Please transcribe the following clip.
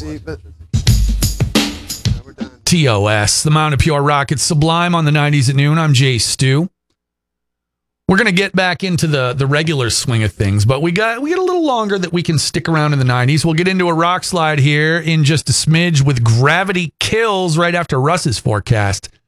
but we're done. TOS, the Mountain of Pure Rock. It's Sublime on the 90s at noon. I'm Jay Stu. We're going to get back into the regular swing of things, but we got a little longer that we can stick around in the 90s. We'll get into a rock slide here in just a smidge with Gravity Kills right after Russ's forecast.